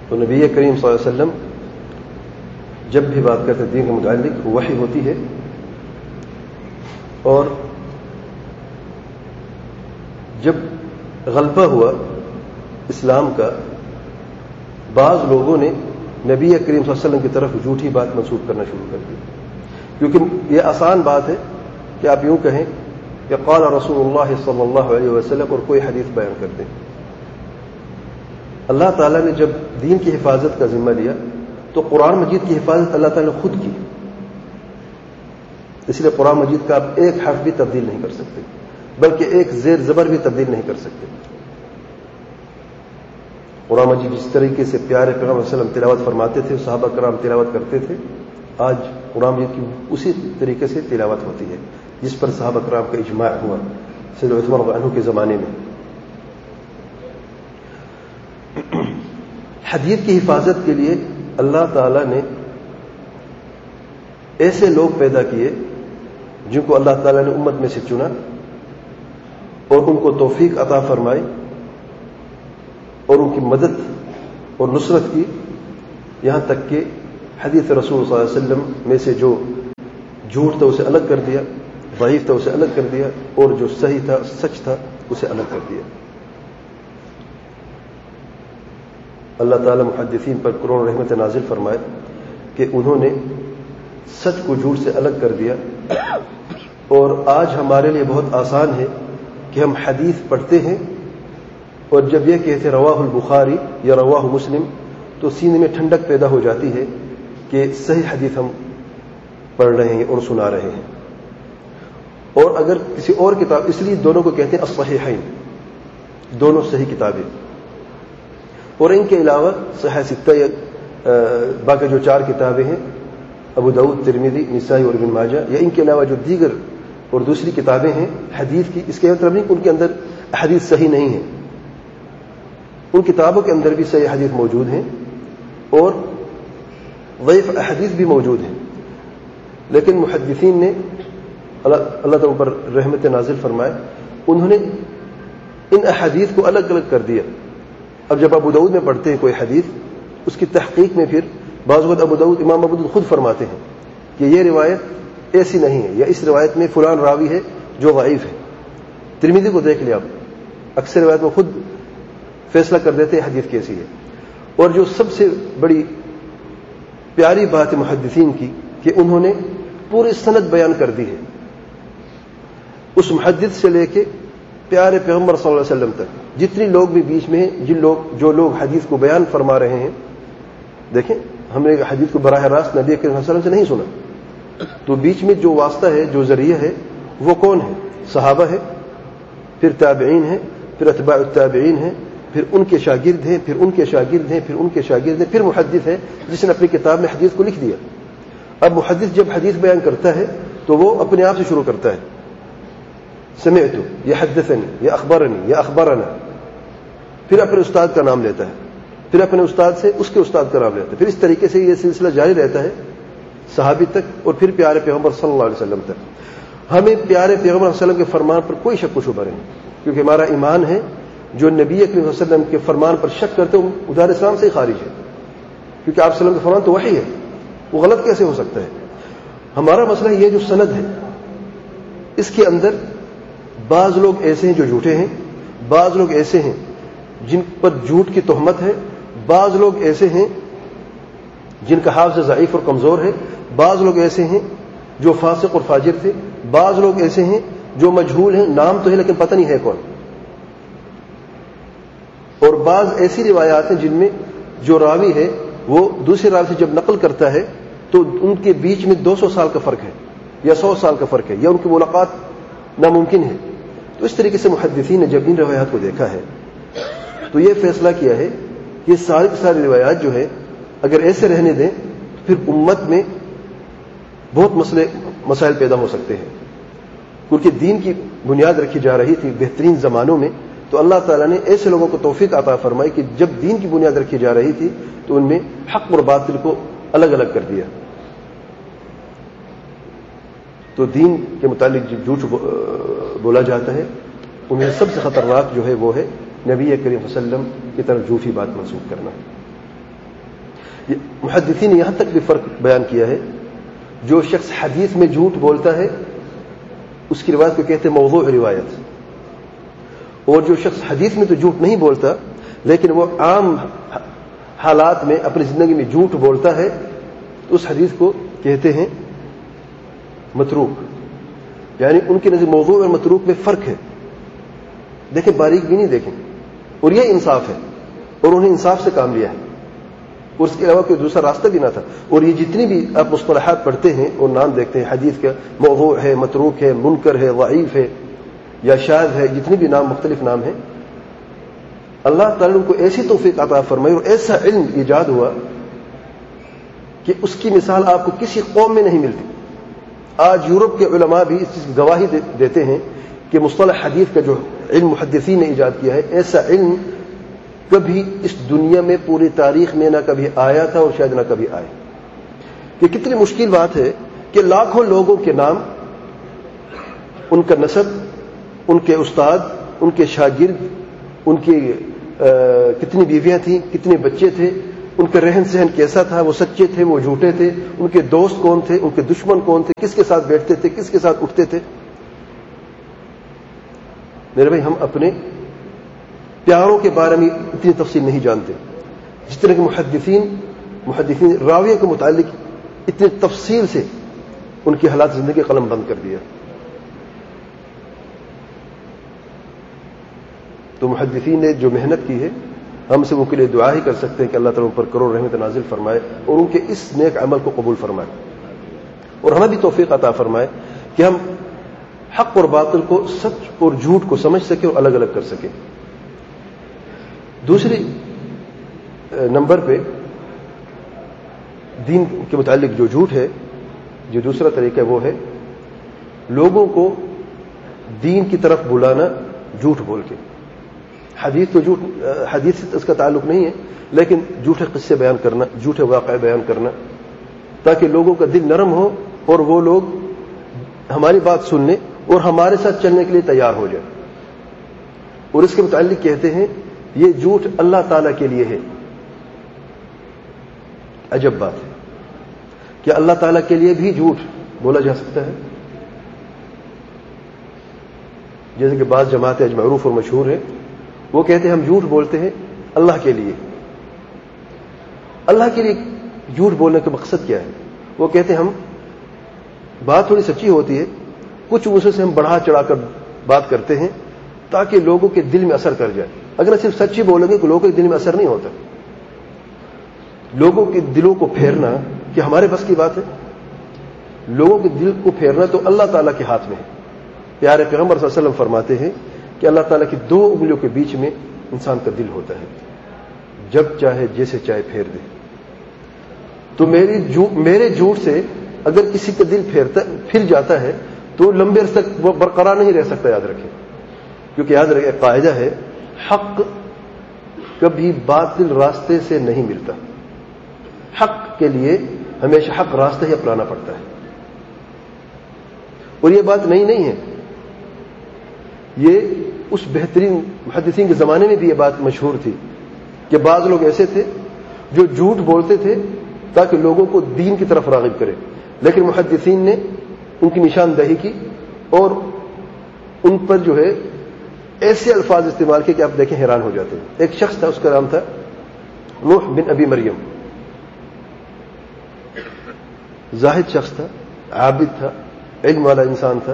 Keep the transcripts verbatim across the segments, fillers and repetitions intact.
تو نبی کریم صلی اللہ علیہ وسلم جب بھی بات کرتے دین کے متعلق وحی ہوتی ہے، اور جب غلبہ ہوا اسلام کا، بعض لوگوں نے نبی کریم صلی اللہ علیہ وسلم کی طرف جھوٹی بات منسوخ کرنا شروع کر دی، کیونکہ یہ آسان بات ہے کہ آپ یوں کہیں کہ قال رسول اللہ صلی اللہ علیہ وسلم اور کوئی حدیث بیان کر دیں۔ اللہ تعالیٰ نے جب دین کی حفاظت کا ذمہ لیا تو قرآن مجید کی حفاظت اللہ تعالیٰ نے خود کی، اس لیے قرآن مجید کا آپ ایک حرف بھی تبدیل نہیں کر سکتے، بلکہ ایک زیر زبر بھی تبدیل نہیں کر سکتے۔ قرآن مجید جس طریقے سے پیارے پیغمبر صلی اللہ علیہ وسلم تلاوت فرماتے تھے، صحابہ کرام تلاوت کرتے تھے، آج قرآن مجید کی اسی طریقے سے تلاوت ہوتی ہے جس پر صحابہ کرام کا اجماع ہوا سیدنا عثمان رضی اللہ عنہ کے زمانے میں۔ حدیث کی حفاظت کے لیے اللہ تعالی نے ایسے لوگ پیدا کیے جن کو اللہ تعالی نے امت میں سے چنا اور ان کو توفیق عطا فرمائی اور ان کی مدد اور نصرت کی، یہاں تک کہ حدیث رسول صلی اللہ علیہ وسلم میں سے جو جھوٹ تھا اسے الگ کر دیا، ضعیف تھا اسے الگ کر دیا، اور جو صحیح تھا سچ تھا اسے الگ کر دیا۔ اللہ تعالی محدثین پر کروڑ رحمت نازل فرمائے کہ انہوں نے سچ کو جھوٹ سے الگ کر دیا، اور آج ہمارے لیے بہت آسان ہے کہ ہم حدیث پڑھتے ہیں اور جب یہ کہتے رواہ البخاری یا رواہ مسلم تو سینے میں ٹھنڈک پیدا ہو جاتی ہے کہ صحیح حدیث ہم پڑھ رہے ہیں اور سنا رہے ہیں۔ اور اگر کسی اور کتاب، اس لیے دونوں کو کہتے ہیں الصحیحین، دونوں صحیح کتابیں، اور ان کے علاوہ صحیح ستہ یا باقی جو چار کتابیں ہیں ابو داؤد، ترمذی، نسائی اور ابن ماجہ، یا ان کے علاوہ جو دیگر اور دوسری کتابیں ہیں حدیث کی، اس کے مطلب نہیں کہ ان کے اندر حدیث صحیح نہیں ہے، ان کتابوں کے اندر بھی صحیح حدیث موجود ہیں اور ضعیف احادیث بھی موجود ہیں، لیکن محدثین نے اللہ تعالیٰ پر رحمت نازل فرمائے، انہوں نے ان احادیث کو الگ الگ کر دیا۔ اب جب ابو داؤد میں پڑھتے ہیں کوئی حدیث، اس کی تحقیق میں پھر بعض وقت ابو داؤد امام ابو داؤد خود فرماتے ہیں کہ یہ روایت ایسی نہیں ہے، یا اس روایت میں فلان راوی ہے جو ضعیف ہے۔ ترمذی کو دیکھ لیا آپ، اکثر روایت میں خود فیصلہ کر دیتے ہیں حدیث کیسی ہے۔ اور جو سب سے بڑی پیاری بات ہے محدثین کی کہ انہوں نے پوری سند بیان کر دی ہے، اس محدث سے لے کے پیارے پیغمبر صلی اللہ علیہ وسلم تک، جتنے لوگ بھی بیچ میں ہیں، جن لوگ جو لوگ حدیث کو بیان فرما رہے ہیں، دیکھیں ہم نے حدیث کو براہ راست نبی کریم صلی اللہ علیہ وسلم سے نہیں سنا، تو بیچ میں جو واسطہ ہے، جو ذریعہ ہے، وہ کون ہے؟ صحابہ ہے، پھر تابعین ہے، پھر اتباع التابعین ہے، پھر ان کے شاگرد ہیں، پھر ان کے شاگرد ہیں، پھر ان کے شاگرد ہیں، پھر محدث ہے جس نے اپنی کتاب میں حدیث کو لکھ دیا۔ اب محدث جب حدیث بیان کرتا ہے تو وہ اپنے آپ سے شروع کرتا ہے، سمعت، یا حدثنی، یا اخبرنی، یا اخبرنا، پھر اپنے استاد کا نام لیتا ہے، پھر اپنے استاد سے اس کے استاد کا نام لیتا ہے، پھر اس طریقے سے یہ سلسلہ جاری رہتا ہے صحابی تک، اور پھر پیارے پیغمبر صلی اللہ علیہ وسلم تک۔ ہمیں پیارے پیغمبر صلی اللہ علیہ وسلم کے فرمان پر کوئی شک و شبہ نہیں، کیونکہ ہمارا ایمان ہے جو نبی کریم صلی اللہ علیہ وسلم کے فرمان پر شک کرتے ہیں وہ دار اسلام سے ہی خارج ہے، کیونکہ آپ صلی اللہ علیہ وسلم کے فرمان تو وحی ہے، وہ غلط کیسے ہو سکتا ہے؟ ہمارا مسئلہ یہ جو سند ہے، اس کے اندر بعض لوگ ایسے ہیں جو جھوٹے ہیں، بعض لوگ ایسے ہیں جن پر جھوٹ کی تہمت ہے، بعض لوگ ایسے ہیں جن کا حافظہ ضعیف اور کمزور ہے، بعض لوگ ایسے ہیں جو فاسق اور فاجر تھے، بعض لوگ ایسے ہیں جو مجہول ہیں، نام تو ہے لیکن پتہ نہیں ہے کون، اور بعض ایسی روایات ہیں جن میں جو راوی ہے وہ دوسرے راوی سے جب نقل کرتا ہے تو ان کے بیچ میں دو سو سال کا فرق ہے یا سو سال کا فرق ہے، یا ان کی ملاقات ناممکن ہے۔ تو اس طریقے سے محدثین نے جب ان روایات کو دیکھا ہے تو یہ فیصلہ کیا ہے کہ ساری کی ساری روایات جو ہے اگر ایسے رہنے دیں تو پھر امت میں بہت مسئلے مسائل پیدا ہو سکتے ہیں، کیونکہ دین کی بنیاد رکھی جا رہی تھی بہترین زمانوں میں، تو اللہ تعالیٰ نے ایسے لوگوں کو توفیق عطا فرمائی کہ جب دین کی بنیاد رکھی جا رہی تھی تو ان میں حق اور باطل کو الگ الگ کر دیا۔ تو دین کے متعلق جو جھوٹ بولا جاتا ہے ان میں سب سے خطرناک جو ہے وہ ہے نبی کریم صلی اللہ علیہ وسلم کی طرف جھوٹی بات منسوخ کرنا۔ محدثین نے یہاں تک بھی فرق بیان کیا ہے، جو شخص حدیث میں جھوٹ بولتا ہے اس کی روایت کو کہتے ہیں موضوع روایت، اور جو شخص حدیث میں تو جھوٹ نہیں بولتا لیکن وہ عام حالات میں اپنی زندگی میں جھوٹ بولتا ہے تو اس حدیث کو کہتے ہیں متروک. یعنی ان کی نظر موضوع اور متروک میں فرق ہے. دیکھیں باریک بھی نہیں دیکھیں، اور یہ انصاف ہے، اور انہیں انصاف سے کام لیا ہے، اور اس کے علاوہ کوئی دوسرا راستہ بھی نہ تھا. اور یہ جتنی بھی آپ مصطلحات پڑھتے ہیں اور نام دیکھتے ہیں حدیث کا، موضوع ہے، متروک ہے، منکر ہے، ضعیف ہے یا شاذ ہے، جتنے بھی نام مختلف نام ہیں، اللہ تعالیٰ نے ان کو ایسی توفیق عطا فرمائی اور ایسا علم ایجاد ہوا کہ اس کی مثال آپ کو کسی قوم میں نہیں ملتی. آج یورپ کے علماء بھی اس چیز کی گواہی دیتے ہیں کہ مصطلح حدیث کا جو علم محدثین نے ایجاد کیا ہے، ایسا علم کبھی اس دنیا میں پوری تاریخ میں نہ کبھی آیا تھا اور شاید نہ کبھی آئے. یہ کتنی مشکل بات ہے کہ لاکھوں لوگوں کے نام، ان کا نسب، ان کے استاد، ان کے شاگرد، ان کی کتنی بیویاں تھیں، کتنے بچے تھے، ان کا رہن سہن کیسا تھا، وہ سچے تھے، وہ جھوٹے تھے، ان کے دوست کون تھے، ان کے دشمن کون تھے، کس کے ساتھ بیٹھتے تھے، کس کے ساتھ اٹھتے تھے. میرے بھائی ہم اپنے پیاروں کے بارے میں اتنی تفصیل نہیں جانتے جس طرح کہ محدثین محدثین راویہ کے متعلق اتنی تفصیل سے ان کی حالات زندگی قلم بند کر دیا. تو محدثین نے جو محنت کی ہے، ہم سے ان کے لیے دعا ہی کر سکتے ہیں کہ اللہ تعالیٰ ان پر کروڑ رحمت نازل فرمائے اور ان کے اس نیک عمل کو قبول فرمائے، اور ہمیں بھی توفیق عطا فرمائے کہ ہم حق اور باطل کو، سچ اور جھوٹ کو سمجھ سکیں اور الگ الگ کر سکیں. دوسری نمبر پہ دین کے متعلق جو جھوٹ ہے، جو دوسرا طریقہ وہ ہے لوگوں کو دین کی طرف بلانا جھوٹ بول کے. حدیث تو جھوٹ، حدیث سے اس کا تعلق نہیں ہے، لیکن جھوٹے قصے بیان کرنا، جھوٹے واقعے بیان کرنا تاکہ لوگوں کا دل نرم ہو اور وہ لوگ ہماری بات سننے اور ہمارے ساتھ چلنے کے لیے تیار ہو جائے. اور اس کے متعلق کہتے ہیں یہ جھوٹ اللہ تعالیٰ کے لیے ہے. عجب بات ہے کہ اللہ تعالیٰ کے لیے بھی جھوٹ بولا جا سکتا ہے. جیسے کہ بعض جماعتیں اج معروف اور مشہور ہیں، وہ کہتے ہیں ہم جھوٹ بولتے ہیں اللہ کے لیے. اللہ کے لیے جھوٹ بولنے کا مقصد کیا ہے؟ وہ کہتے ہیں ہم بات تھوڑی سچی ہوتی ہے، کچھ اسے سے ہم بڑھا چڑھا کر بات کرتے ہیں تاکہ لوگوں کے دل میں اثر کر جائے. اگر صرف سچی بولیں گے تو لوگوں کے دل میں اثر نہیں ہوتا. لوگوں کے دلوں کو پھیرنا کہ ہمارے بس کی بات ہے؟ لوگوں کے دل کو پھیرنا تو اللہ تعالیٰ کے ہاتھ میں ہے. پیارے پیغمبر صلی اللہ علیہ وسلم فرماتے ہیں کہ اللہ تعالیٰ کی دو انگلیوں کے بیچ میں انسان کا دل ہوتا ہے، جب چاہے جیسے چاہے پھیر دے. تو میری میرے جھوٹ سے اگر کسی کا دل پھیرتا پھر جاتا ہے تو لمبے عرصے تک وہ برقرار نہیں رہ سکتا. یاد رکھیں، کیونکہ یاد رکھیں قاعدہ ہے حق کبھی باطل راستے سے نہیں ملتا. حق کے لیے ہمیشہ حق راستہ ہی اپنانا پڑتا ہے. اور یہ بات نئی نہیں ہے، یہ اس بہترین محدثین کے زمانے میں بھی یہ بات مشہور تھی کہ بعض لوگ ایسے تھے جو جھوٹ بولتے تھے تاکہ لوگوں کو دین کی طرف راغب کرے، لیکن محدثین نے ان کی نشاندہی کی اور ان پر جو ہے ایسے الفاظ استعمال کیے کہ آپ دیکھیں حیران ہو جاتے ہیں. ایک شخص تھا، اس کا نام تھا نوح بن ابی مریم. زاہد شخص تھا، عابد تھا، علم والا انسان تھا،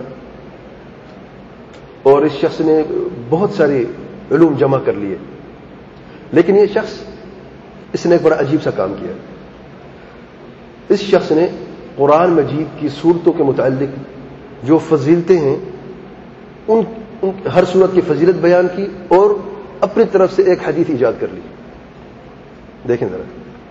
اور اس شخص نے بہت ساری علوم جمع کر لیے. لیکن یہ شخص، اس نے ایک بڑا عجیب سا کام کیا. اس شخص نے قرآن مجید کی صورتوں کے متعلق جو فضیلتیں ہیں ان, ان ہر صورت کی فضیلت بیان کی اور اپنی طرف سے ایک حدیث ایجاد کر لی. دیکھیں ذرا،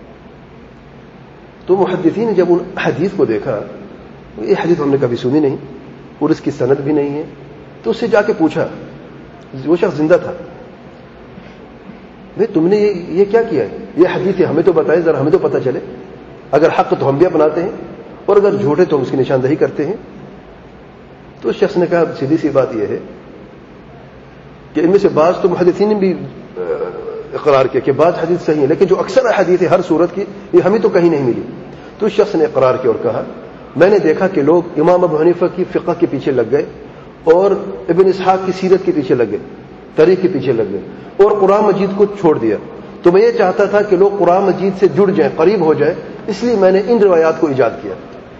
تو محدثین نے جب ان حدیث کو دیکھا، یہ حدیث ہم نے کبھی سنی نہیں اور اس کی سند بھی نہیں ہے، تو اس سے جا کے پوچھا. وہ شخص زندہ تھا، بھئی تم نے یہ, یہ کیا کیا ہے؟ یہ حدیث ہے، ہمیں تو بتائیں ذرا، ہمیں تو پتہ چلے. اگر حق تو ہم بھی اپناتے ہیں اور اگر جھوٹے تو ہم اس کی نشاندہی کرتے ہیں. تو اس شخص نے کہا سیدھی سی بات یہ ہے کہ ان میں سے بعض تو محدثین نے بھی اقرار کیا کہ بعض حدیث صحیح ہے لیکن جو اکثر حدیث ہے ہر صورت کی یہ ہمیں تو کہیں نہیں ملی. تو اس شخص نے اقرار کیا اور کہا میں نے دیکھا کہ لوگ امام ابو حنیفہ کی فقہ کے پیچھے لگ گئے اور ابن اسحاق کی سیرت کے پیچھے لگ گئے, تاریخ کے پیچھے لگ گئے اور قرآن مجید کو چھوڑ دیا. تو میں یہ چاہتا تھا کہ لوگ قرآن مجید سے جڑ جائیں, قریب ہو جائیں, اس لیے میں نے ان روایات کو ایجاد کیا.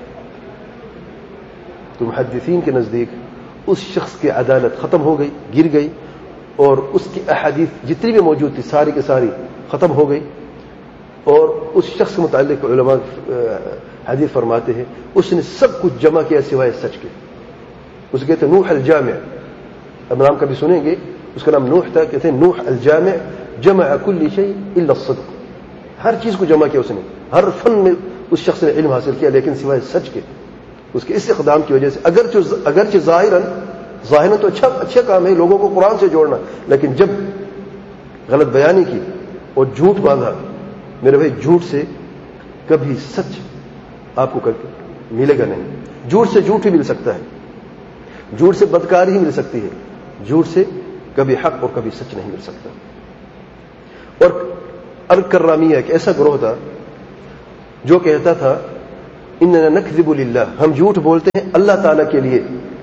تو محدثین کے نزدیک اس شخص کی عدالت ختم ہو گئی, گر گئی, اور اس کی احادیث جتنی بھی موجود تھی ساری کی ساری ختم ہو گئی. اور اس شخص کے متعلق علماء حدیث فرماتے ہیں اس نے سب کچھ جمع کیا سوائے سچ کے. اس کے کہتے ہیں نوح الجامع, اب نام کبھی سنیں گے, اس کا نام نوح تھا, کہتے ہیں نوح الجامع جمع کل شیء الا الصدق. ہر چیز کو جمع کیا اس نے, ہر فن میں اس شخص نے علم حاصل کیا لیکن سوائے سچ کے. اس کے اس اقدام کی وجہ سے اگرچہ اگرچہ ظاہراً ظاہراً تو اچھا اچھا کام ہے لوگوں کو قرآن سے جوڑنا, لیکن جب غلط بیانی کی اور جھوٹ باندھا, میرے بھائی جھوٹ سے کبھی سچ آپ کو ملے گا نہیں. جھوٹ سے جھوٹ ہی مل سکتا ہے, جھوٹ سے بدکاری ہی مل سکتی ہے, جھوٹ سے کبھی حق اور کبھی سچ نہیں مل سکتا. اور الکرامیہ ایک ایسا گروہ تھا جو کہتا تھا اننا نکذب للہ, ہم جھوٹ بولتے ہیں اللہ تعالی کے لیے.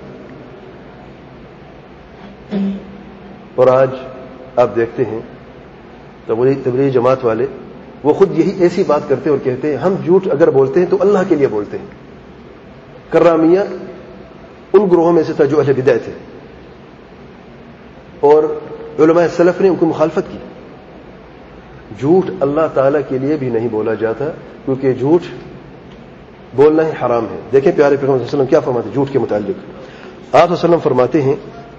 اور آج آپ دیکھتے ہیں تبلیغی جماعت والے وہ خود یہی ایسی بات کرتے اور کہتے ہیں ہم جھوٹ اگر بولتے ہیں تو اللہ کے لیے بولتے ہیں. کرامیہ ان گروہوں میں سے تھا جو اہل بدعت تھے, اور علماء سلف نے ان کو مخالفت کی. جھوٹ اللہ تعالیٰ کے لیے بھی نہیں بولا جاتا کیونکہ جھوٹ بولنا ہی حرام ہے. دیکھیں پیارے پیغمبر صلی اللہ علیہ وسلم کیا فرماتے ہیں جھوٹ کے متعلق. آپ صلی اللہ علیہ وسلم فرماتے ہیں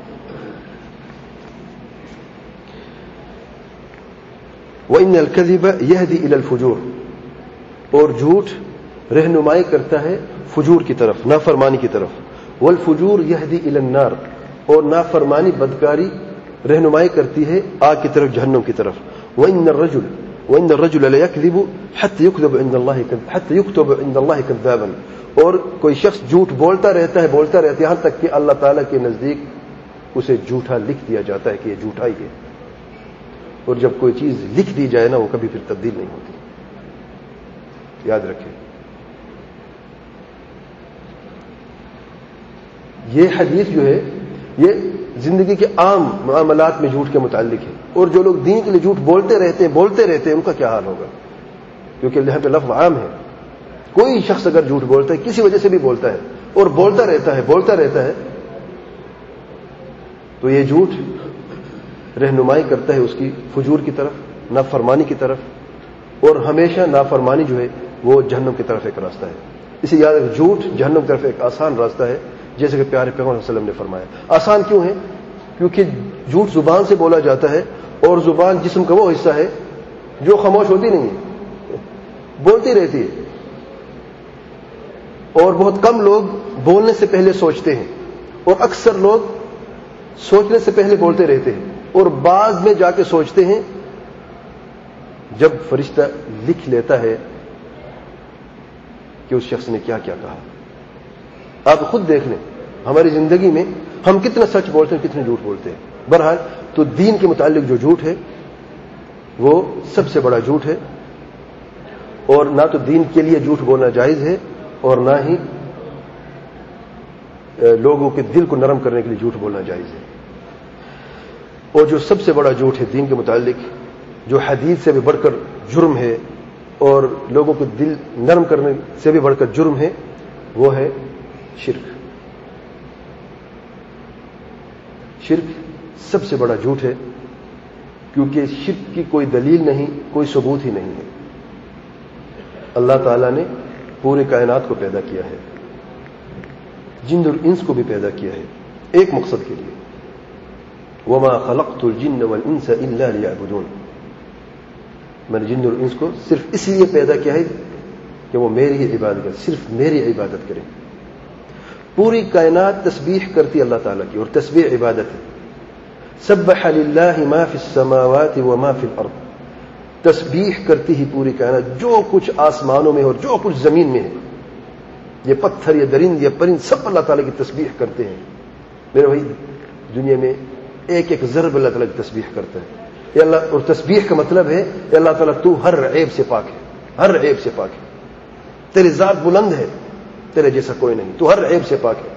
وَإِنَّ الْكَذِبَ يَهْدِي إِلَى الْفُجُورِ, اور جھوٹ رہنمائی کرتا ہے فجور کی طرف, نافرمانی کی طرف. وَالْفُجُورُ يَهْدِي إِلَى النَّارِ, اور نافرمانی بدکاری رہنمائی کرتی ہے آگ کی طرف, جہنم کی طرف. وَإِنَّ الرَّجُلَ وَإِنَّ الرَّجُلَ لَيَكْذِبُ حَتَّى يُكْتَبَ عِندَ اللَّهِ حَتَّى يُكْتَبَ عِندَ اللَّهِ كَذَّابًا, اور کوئی شخص جھوٹ بولتا رہتا ہے بولتا رہتا ہے یہاں تک کہ اللہ تعالیٰ کے نزدیک اسے جھوٹا لکھ دیا جاتا ہے کہ یہ جھوٹا ہی ہے. اور جب کوئی چیز لکھ دی جائے نا وہ کبھی پھر تبدیل نہیں ہوتی, یاد رکھیں. یہ حدیث جو ہے یہ زندگی کے عام معاملات میں جھوٹ کے متعلق ہے, اور جو لوگ دین کے لیے جھوٹ بولتے رہتے ہیں بولتے رہتے ہیں ان کا کیا حال ہوگا, کیونکہ یہاں پہ لفظ عام ہے. کوئی شخص اگر جھوٹ بولتا ہے کسی وجہ سے بھی بولتا ہے اور بولتا رہتا ہے بولتا رہتا ہے تو یہ جھوٹ رہنمائی کرتا ہے اس کی فجور کی طرف, نافرمانی کی طرف, اور ہمیشہ نافرمانی جو ہے وہ جہنم کی طرف ایک راستہ ہے. اسے یاد رکھ, جھوٹ جہنم کی طرف ایک آسان راستہ ہے, جیسے کہ پیارے پیغمبر صلی اللہ علیہ وسلم نے فرمایا. آسان کیوں ہے؟ کیونکہ جھوٹ زبان سے بولا جاتا ہے, اور زبان جسم کا وہ حصہ ہے جو خاموش ہوتی نہیں ہے, بولتی رہتی ہے. اور بہت کم لوگ بولنے سے پہلے سوچتے ہیں, اور اکثر لوگ سوچنے سے پہلے بولتے رہتے ہیں, اور بعد میں جا کے سوچتے ہیں. جب فرشتہ لکھ لیتا ہے کہ اس شخص نے کیا کیا کہا. آپ خود دیکھ لیں ہماری زندگی میں ہم کتنا سچ بولتے ہیں کتنے جھوٹ بولتے ہیں. بہرحال تو دین کے متعلق جو جھوٹ ہے وہ سب سے بڑا جھوٹ ہے, اور نہ تو دین کے لیے جھوٹ بولنا جائز ہے اور نہ ہی لوگوں کے دل کو نرم کرنے کے لیے جھوٹ بولنا جائز ہے. اور جو سب سے بڑا جھوٹ ہے دین کے متعلق, جو حدیث سے بھی بڑھ کر جرم ہے اور لوگوں کو دل نرم کرنے سے بھی بڑھ کر جرم ہے, وہ ہے شرک. شرک سب سے بڑا جھوٹ ہے کیونکہ شرک کی کوئی دلیل نہیں, کوئی ثبوت ہی نہیں ہے. اللہ تعالیٰ نے پورے کائنات کو پیدا کیا ہے, جن اور انس کو بھی پیدا کیا ہے ایک مقصد کے لیے. وما خلقت الجن والانس الا ليعبدون, میں نے جن اور انس کو صرف اس لیے پیدا کیا ہے کہ وہ میری ہی عبادت کریں, صرف میری عبادت کریں. پوری کائنات تسبیح کرتی اللہ تعالیٰ کی, اور تسبیح عبادت ہے. سبح للہ ما فی السماوات وما فی الارض, تسبیح کرتی ہی پوری کائنات, جو کچھ آسمانوں میں اور جو کچھ زمین میں ہے, یہ پتھر یا درند یا پرند سب اللہ تعالیٰ کی تسبیح کرتے ہیں. میرے بھائی دنیا میں ایک ایک ضرب اللہ تعالیٰ کی تسبیح کرتا ہے. اے اللہ، اور تسبیح کا مطلب ہے اے اللہ تعالیٰ تو ہر عیب سے پاک ہے، ہر عیب سے پاک ہے، تیری ذات بلند ہے، تیرے جیسا کوئی نہیں، تو ہر عیب سے پاک ہے۔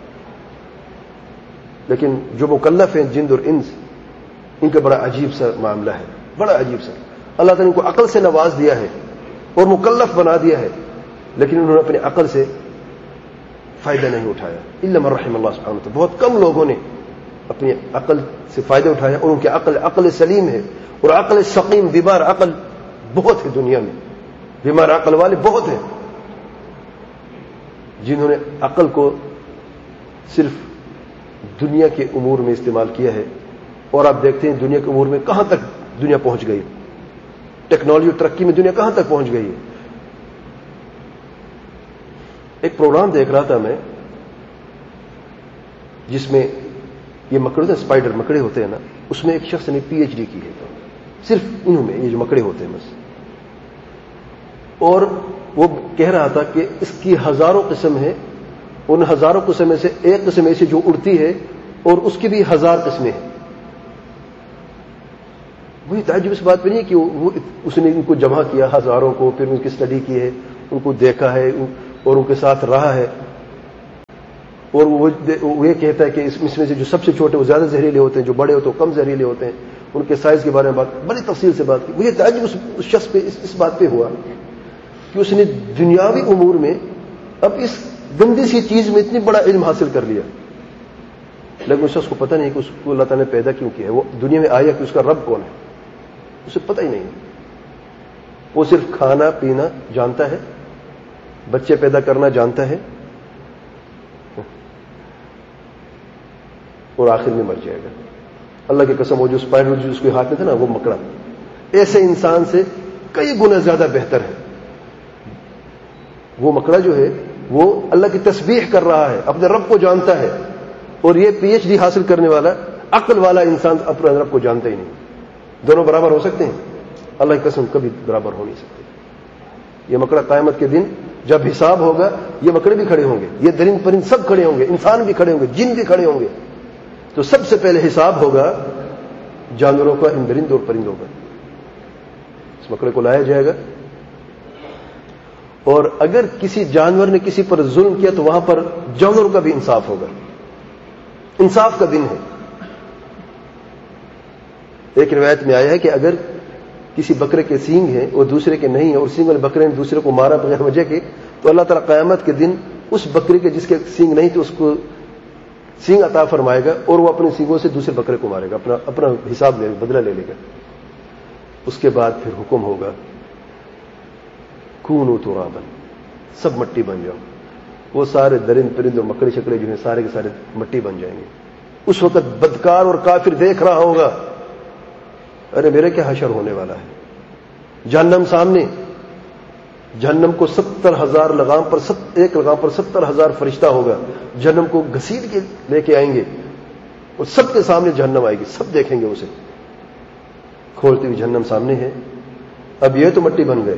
لیکن جو مکلف ہیں جند اور انس، ان کا بڑا عجیب سا معاملہ ہے، بڑا عجیب سا۔ اللہ تعالیٰ نے ان کو عقل سے نواز دیا ہے اور مکلف بنا دیا ہے، لیکن انہوں نے اپنی عقل سے فائدہ نہیں اٹھایا، الا من رحم اللہ سبحانہ وتعالی۔ بہت کم لوگوں نے اپنی عقل سے فائدہ اٹھایا، اور ان کی عقل عقل سلیم ہے، اور عقل سقیم، بیمار عقل بہت ہے دنیا میں، بیمار عقل والے بہت ہیں، جنہوں نے عقل کو صرف دنیا کے امور میں استعمال کیا ہے، اور آپ دیکھتے ہیں دنیا کے امور میں کہاں تک دنیا پہنچ گئی، ٹیکنالوجی اور ترقی میں دنیا کہاں تک پہنچ گئی ہے۔ ایک پروگرام دیکھ رہا تھا میں، جس میں یہ مکڑے ہوتے ہیں، اسپائڈر مکڑے ہوتے ہیں نا، اس میں ایک شخص نے پی ایچ ڈی کی ہے صرف انہوں میں، یہ جو مکڑے ہوتے ہیں بس، اور وہ کہہ رہا تھا کہ اس کی ہزاروں قسم ہے، ان ہزاروں قسم میں سے ایک قسم ایسی جو اڑتی ہے، اور اس کی بھی ہزار قسمیں ہیں۔ وہی تعجب اس بات پہ نہیں ہے کہ وہ اس نے ان کو جمع کیا ہزاروں کو، پھر ان کی اسٹڈی کی ہے، ان کو دیکھا ہے اور ان کے ساتھ رہا ہے، اور وہ یہ کہتا ہے کہ اس میں سے جو سب سے چھوٹے وہ زیادہ زہریلے ہوتے ہیں، جو بڑے ہوتے ہیں وہ کم زہریلے ہوتے ہیں، ان کے سائز کے بارے میں بات بڑی تفصیل سے بات کی۔ مجھے تعجب اس شخص پہ اس, اس بات پہ ہوا کہ اس نے دنیاوی امور میں اب اس گندی سی چیز میں اتنی بڑا علم حاصل کر لیا، لیکن اس شخص کو پتہ نہیں کہ اس کو اللہ تعالیٰ نے پیدا کیوں کیا ہے، وہ دنیا میں آیا کہ اس کا رب کون ہے، اسے پتہ ہی نہیں۔ وہ صرف کھانا پینا جانتا ہے، بچے پیدا کرنا جانتا ہے، اور آخر میں مر جائے گا۔ اللہ کی قسم، وہ جو اسپائڈر جو اس کے ہاتھ میں تھا نا، وہ مکڑا ایسے انسان سے کئی گنا زیادہ بہتر ہے۔ وہ مکڑا جو ہے وہ اللہ کی تسبیح کر رہا ہے، اپنے رب کو جانتا ہے، اور یہ پی ایچ ڈی حاصل کرنے والا عقل والا انسان اپنے رب کو جانتا ہی نہیں۔ دونوں برابر ہو سکتے ہیں؟ اللہ کی قسم کبھی برابر ہو نہیں سکتے۔ یہ مکڑا قیامت کے دن جب حساب ہوگا، یہ مکڑے بھی کھڑے ہوں گے، یہ درند پرند سب کھڑے ہوں گے، انسان بھی کھڑے ہوں گے، جن بھی کھڑے ہوں گے، تو سب سے پہلے حساب ہوگا جانوروں کا، ان درند اور پرندوں کا۔ اس مکڑے کو لایا جائے گا، اور اگر کسی جانور نے کسی پر ظلم کیا تو وہاں پر جانوروں کا بھی انصاف ہوگا، انصاف کا دن ہے۔ ایک روایت میں آیا ہے کہ اگر کسی بکرے کے سینگ ہیں اور دوسرے کے نہیں ہیں، اور سینگ والے بکرے نے دوسرے کو مارا بغیر وجہ کے، تو اللہ تعالیٰ قیامت کے دن اس بکرے کے جس کے سینگ نہیں تو اس کو سینگ عطا فرمائے گا، اور وہ اپنے سینگوں سے دوسرے بکرے کو مارے گا، اپنا اپنا حساب لے بدلہ لے لے گا۔ اس کے بعد پھر حکم ہوگا کونوا ترابا، سب مٹی بن جاؤ۔ وہ سارے درند پرند اور مکڑے شکڑے جو ہیں سارے کے سارے مٹی بن جائیں گے۔ اس وقت بدکار اور کافر دیکھ رہا ہوگا، ارے میرے کیا حشر ہونے والا ہے۔ جہنم سامنے، جہنم کو ستر ہزار لگام پر ست ایک لگام پر ستر ہزار فرشتہ ہوگا، جہنم کو گھسیٹ کے لے کے آئیں گے، اور سب کے سامنے جہنم آئے گی، سب دیکھیں گے اسے کھولتی ہوئی۔ جہنم سامنے ہے، اب یہ تو مٹی بن گئے،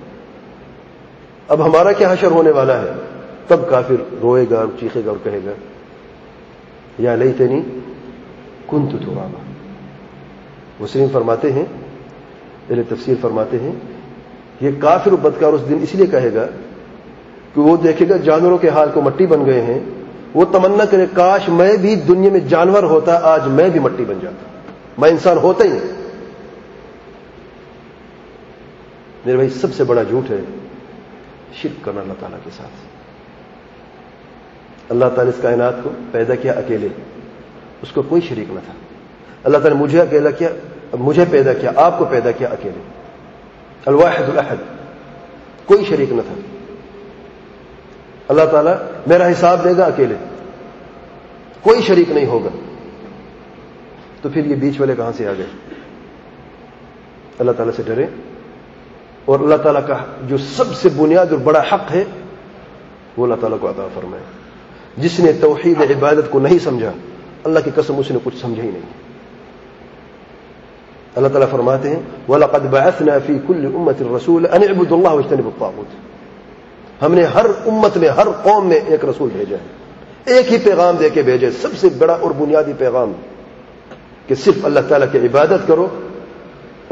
اب ہمارا کیا حشر ہونے والا ہے۔ تب کافر روئے گا اور چیخے گا اور کہے گا یا لیتنی کنت ترابا۔ مسلم فرماتے ہیں، اہل تفسیر فرماتے ہیں، یہ کافر و بدکار اس دن اس لیے کہے گا کہ وہ دیکھے گا جانوروں کے حال کو مٹی بن گئے ہیں، وہ تمنا کرے کاش میں بھی دنیا میں جانور ہوتا، آج میں بھی مٹی بن جاتا، میں انسان ہوتا ہی نہیں۔ میرے بھائی سب سے بڑا جھوٹ ہے شرک کرنا اللہ تعالیٰ کے ساتھ۔ اللہ تعالیٰ اس کائنات کو پیدا کیا اکیلے، اس کو کوئی شریک نہ تھا۔ اللہ تعالیٰ نے مجھے اکیلا کیا، مجھے پیدا کیا، آپ کو پیدا کیا اکیلے، الواحد الاحد، کوئی شریک نہ تھا۔ اللہ تعالیٰ میرا حساب دے گا اکیلے، کوئی شریک نہیں ہوگا، تو پھر یہ بیچ والے کہاں سے آ گئے؟ اللہ تعالیٰ سے ڈرے، اور اللہ تعالیٰ کا جو سب سے بنیاد اور بڑا حق ہے وہ اللہ تعالیٰ کو عطا فرمائے۔ جس نے توحید عبادت کو نہیں سمجھا، اللہ کی قسم اس نے کچھ سمجھا ہی نہیں۔ اللہ تعالیٰ فرماتے ہیں وَلَقَدْ بَعَثْنَا فِي كُلِّ أُمَّةٍ رَسُولًا أَنِ اعْبُدُوا اللَّهَ وَاجْتَنِبُوا الطَّاغُوتَ۔ ہم نے ہر امت میں، ہر قوم میں ایک رسول بھیجا ہے، ایک ہی پیغام دے کے بھیجے، سب سے بڑا اور بنیادی پیغام کہ صرف اللہ تعالیٰ کی عبادت کرو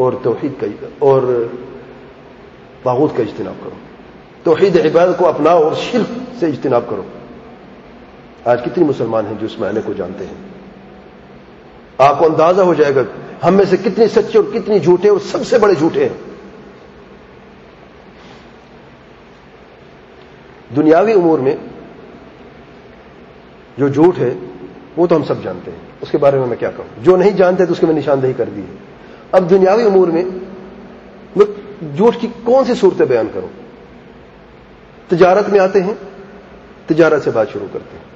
اور توحید کا اور طاغوت کا اجتناب کرو. توحید عبادت کو اپناؤ اور شرک سے اجتناب کرو. آج کتنے مسلمان ہیں جو اس معنی کو جانتے ہیں؟ آپ کو اندازہ ہو جائے گا ہم میں سے کتنے سچے اور کتنے جھوٹے اور سب سے بڑے جھوٹے ہیں. دنیاوی امور میں جو جھوٹ ہے وہ تو ہم سب جانتے ہیں, اس کے بارے میں میں کیا کہوں. جو نہیں جانتے تو اس کی میں نشاندہی کر دی ہے. اب دنیاوی امور میں میں جھوٹ کی کون سی صورتیں بیان کروں؟ تجارت میں آتے ہیں, تجارت سے بات شروع کرتے ہیں.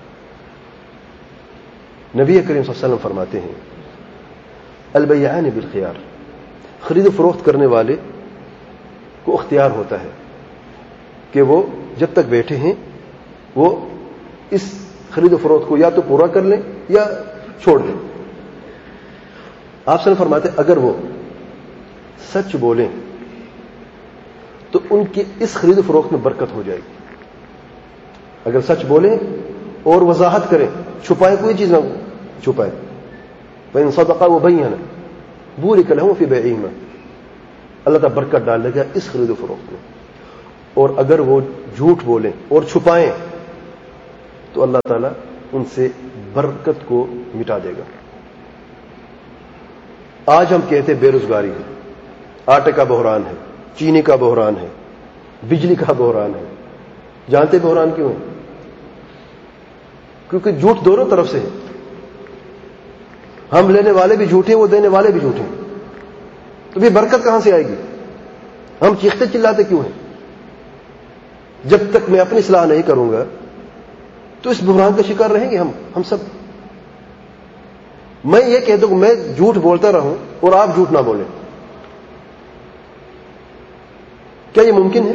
نبی کریم صلی اللہ علیہ وسلم فرماتے ہیں البیعان بالخیار, خرید و فروخت کرنے والے کو اختیار ہوتا ہے کہ وہ جب تک بیٹھے ہیں وہ اس خرید و فروخت کو یا تو پورا کر لیں یا چھوڑ دیں. آپ سے فرماتے ہیں اگر وہ سچ بولیں تو ان کی اس خرید و فروخت میں برکت ہو جائے گی. اگر سچ بولیں اور وضاحت کریں, چھپائیں کوئی چیز نہ چھپائیں. فَإِن صَدَقَا وَبَيَّنَا بُورِكَ لَهُمْ فِي بَيْعِهِمَا, اللہ تعالیٰ برکت ڈال دے گا اس خرید و فروخت میں. اور اگر وہ جھوٹ بولیں اور چھپائیں تو اللہ تعالیٰ ان سے برکت کو مٹا دے گا. آج ہم کہتے ہیں بے روزگاری ہے, آٹے کا بحران ہے, چینی کا بحران ہے, بجلی کا بحران ہے. جانتے بحران کیوں ہے؟ کیونکہ جھوٹ دونوں طرف سے ہے. ہم لینے والے بھی جھوٹے, وہ دینے والے بھی جھوٹے. تو بھی برکت کہاں سے آئے گی؟ ہم چیختے چلاتے کیوں ہیں؟ جب تک میں اپنی اصلاح نہیں کروں گا تو اس بحران کا شکار رہیں گے ہم ہم سب. میں یہ کہہ دوں کہ میں جھوٹ بولتا رہوں اور آپ جھوٹ نہ بولیں, کیا یہ ممکن ہے؟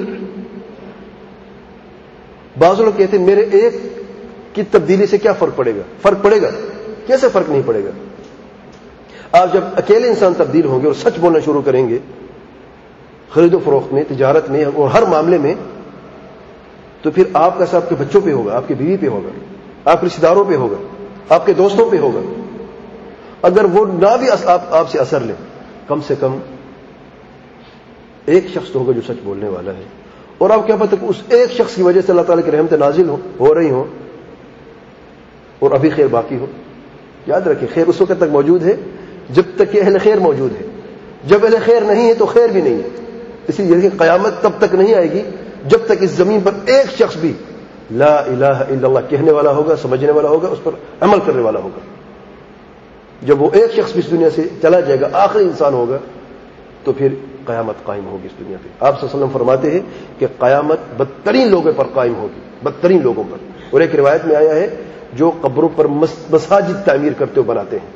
بعض لوگ کہتے ہیں میرے ایک کی تبدیلی سے کیا فرق پڑے گا؟ فرق پڑے گا. کیسے فرق نہیں پڑے گا؟ آپ جب اکیلے انسان تبدیل ہوں گے اور سچ بولنا شروع کریں گے خرید و فروخت میں, تجارت میں اور ہر معاملے میں, تو پھر آپ کا اثر آپ کے بچوں پہ ہوگا, آپ کی بیوی پہ ہوگا, آپ کے رشتے داروں پہ ہوگا, آپ کے دوستوں پہ ہوگا. اگر وہ نہ بھی آپ, آپ سے اثر لیں, کم سے کم ایک شخص تو ہوگا جو سچ بولنے والا ہے. اور آپ کیا پتہ کہ اس ایک شخص کی وجہ سے اللہ تعالیٰ کی رحمت نازل ہو, ہو رہی ہوں اور ابھی خیر باقی ہو. یاد رکھیں خیر اس وقت تک موجود ہے جب تک کہ اہل خیر موجود ہے. جب اہل خیر نہیں ہے تو خیر بھی نہیں ہے. اسی لیے قیامت تب تک نہیں آئے گی جب تک اس زمین پر ایک شخص بھی لا الہ الا اللہ کہنے والا ہوگا, سمجھنے والا ہوگا, اس پر عمل کرنے والا ہوگا. جب وہ ایک شخص بھی اس دنیا سے چلا جائے گا, آخری انسان ہوگا, تو پھر قیامت قائم ہوگی اس دنیا پہ. آپ صلی اللہ علیہ وسلم فرماتے ہیں کہ قیامت بدترین لوگوں پر قائم ہوگی, بدترین لوگوں پر. اور ایک روایت میں آیا ہے جو قبروں پر مساجد تعمیر کرتے ہو بناتے ہیں.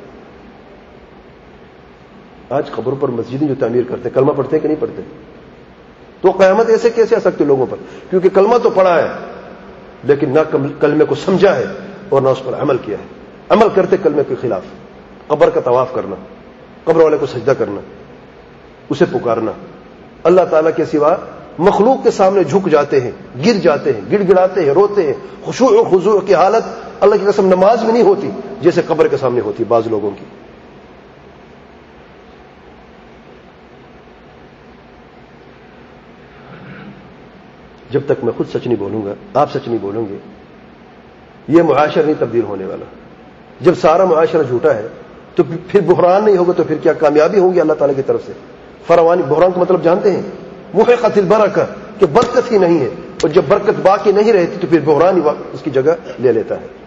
آج قبروں پر مسجدیں جو تعمیر کرتے ہیں, کلمہ پڑھتے ہیں کہ نہیں پڑھتے؟ تو قیامت ایسے کیسے آ سکتے لوگوں پر؟ کیونکہ کلمہ تو پڑھا ہے لیکن نہ کلمے کو سمجھا ہے اور نہ اس پر عمل کیا ہے. عمل کرتے کلمے کے خلاف, قبر کا طواف کرنا, قبر والے کو سجدہ کرنا, اسے پکارنا, اللہ تعالیٰ کے سوا مخلوق کے سامنے جھک جاتے ہیں, گر جاتے ہیں, گڑ گڑاتے ہیں, روتے ہیں. خشوع و خضوع کی حالت اللہ کی قسم نماز میں نہیں ہوتی جیسے قبر کے سامنے ہوتی بعض لوگوں کی. جب تک میں خود سچ نہیں بولوں گا, آپ سچ نہیں بولیں گے, یہ معاشرہ نہیں تبدیل ہونے والا. جب سارا معاشرہ جھوٹا ہے تو پھر بحران نہیں ہوگا, تو پھر کیا کامیابی ہوگی اللہ تعالیٰ کی طرف سے؟ فروانی بحران کا مطلب جانتے ہیں؟ محقت البرکہ, کہ برکت ہی نہیں ہے. اور جب برکت باقی نہیں رہتی تو پھر بحران ہی اس کی جگہ لے لیتا ہے.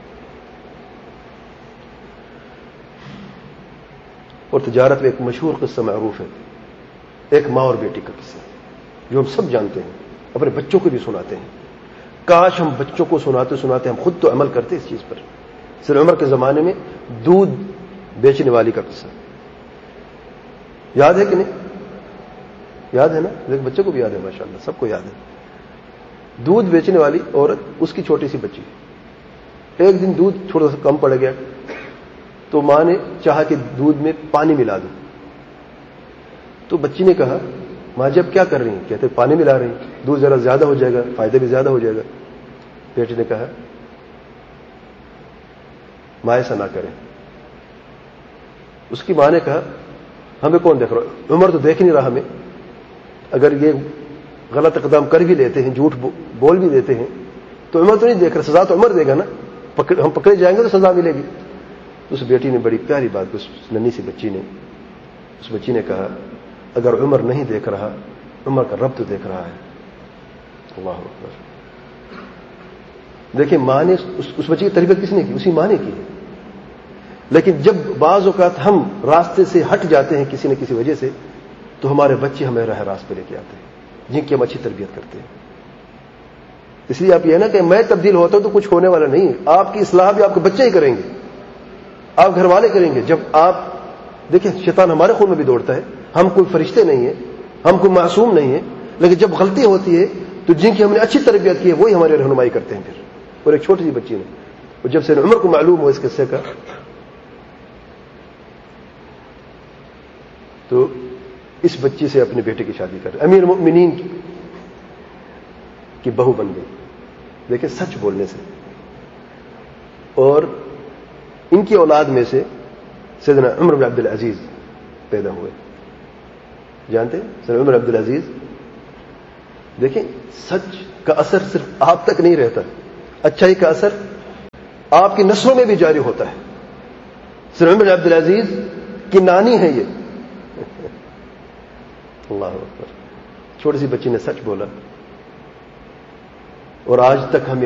اور تجارت میں ایک مشہور قصہ معروف ہے, ایک ماں اور بیٹی کا قصہ جو ہم سب جانتے ہیں, اپنے بچوں کو بھی سناتے ہیں. کاش ہم بچوں کو سناتے سناتے ہم خود تو عمل کرتے اس چیز پر. سر عمر کے زمانے میں دودھ بیچنے والی کا قصہ یاد ہے کہ نہیں؟ یاد ہے نا؟ ایک بچے کو بھی یاد ہے, ماشاءاللہ سب کو یاد ہے. دودھ بیچنے والی عورت, اس کی چھوٹی سی بچی. ایک دن دودھ تھوڑا سا کم پڑ گیا تو ماں نے چاہا کہ دودھ میں پانی ملا دوں. تو بچی نے کہا ماں جی اب کیا کر رہی ہیں؟ کہتے پانی ملا رہی ہیں, دودھ ذرا زیادہ ہو جائے گا, فائدہ بھی زیادہ ہو جائے گا. بیٹی نے کہا ماں ایسا نہ کریں. اس کی ماں نے کہا ہمیں کون دیکھ رہا ہے؟ عمر تو دیکھ نہیں رہا ہمیں. اگر یہ غلط اقدام کر بھی لیتے ہیں, جھوٹ بول بھی دیتے ہیں, تو عمر تو نہیں دیکھ رہا, سزا تو عمر دے گا نا. پکڑ, ہم پکڑے جائیں گے تو سزا ملے گی. اس بیٹی نے بڑی پیاری بات, اس ننھی سی بچی نے اس بچی نے کہا, اگر عمر نہیں دیکھ رہا, عمر کا رب تو دیکھ رہا ہے. اللہ اکبر. دیکھیں ماں نے اس, اس بچی کی تربیت کس نے کی؟ اسی ماں نے کی. لیکن جب بعض اوقات ہم راستے سے ہٹ جاتے ہیں کسی نہ کسی وجہ سے, تو ہمارے بچے ہمیں راہ راست پہ لے کے آتے ہیں جن کی ہم اچھی تربیت کرتے ہیں. اس لیے آپ یہ نا کہ میں تبدیل ہوتا ہوں تو کچھ ہونے والا نہیں ہے. آپ کی اصلاح بھی آپ کے بچے ہی کریں گے, آپ گھر والے کریں گے. جب آپ دیکھیں شیطان ہمارے خون میں بھی دوڑتا ہے, ہم کوئی فرشتے نہیں ہیں, ہم کوئی معصوم نہیں ہیں, لیکن جب غلطی ہوتی ہے تو جن کی ہم نے اچھی تربیت کی ہے وہی ہماری رہنمائی کرتے ہیں. پھر اور ایک چھوٹی سی بچی نے, اور جب سے عمر کو معلوم ہو اس قصے کا, تو اس بچی سے اپنے بیٹے کی شادی کر, امیر المؤمنین کی بہو بن گئی. دیکھیں سچ بولنے سے. اور ان کی اولاد میں سے سیدنا عمر بن عبد العزیز پیدا ہوئے. جانتے ہیں سیدنا عمر عبد العزیز؟ دیکھیں سچ کا اثر صرف آپ تک نہیں رہتا, اچھائی کا اثر آپ کی نسلوں میں بھی جاری ہوتا ہے. سیدنا عمر بن عبد العزیز کی نانی ہے یہ. اللہ اکبر. چھوٹی سی بچی نے سچ بولا, اور آج تک ہم